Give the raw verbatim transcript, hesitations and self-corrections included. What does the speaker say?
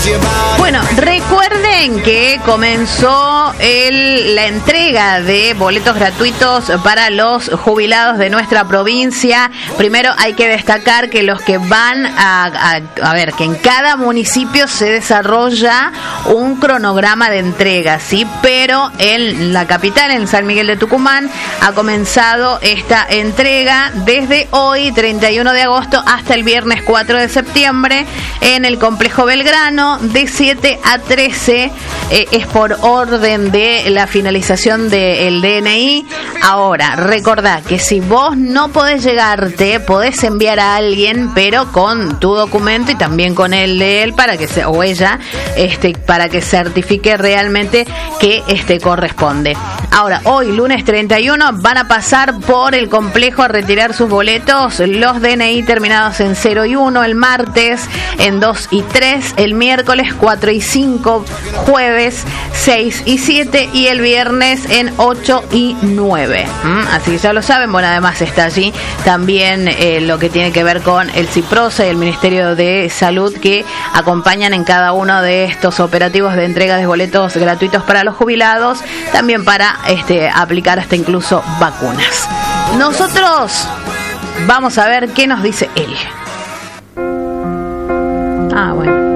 Bueno, recuerden que comenzó el, la entrega de boletos gratuitos para los jubilados de nuestra provincia. Primero hay que destacar que los que van a, a, a ver, que en cada municipio se desarrolla un cronograma de entrega, ¿sí? Pero en la capital, en San Miguel de Tucumán, ha comenzado esta entrega desde hoy, treinta y uno de agosto, hasta el viernes cuatro de septiembre, en el Complejo Belgrano, de siete a trece, eh, es por orden de la finalización del D N I. Ahora, recordá que si vos no podés llegarte, podés enviar a alguien, pero con tu documento y también con el de él, para que se, o ella, este, para que certifique realmente que este corresponde. Ahora, hoy, lunes treinta y uno, van a pasar por el complejo a retirar sus boletos los D N I terminados en cero y uno, el martes en dos y tres, el miércoles cuatro y cinco, jueves seis y siete y el viernes en ocho y nueve. ¿Mm? Así que ya lo saben. Bueno, además está allí también eh, lo que tiene que ver con el CIPROSA y el Ministerio de Salud, que acompañan en cada uno de estos operativos de entrega de boletos gratuitos para los jubilados, también para este, aplicar hasta incluso vacunas. Nosotros vamos a ver qué nos dice él. Ah, bueno.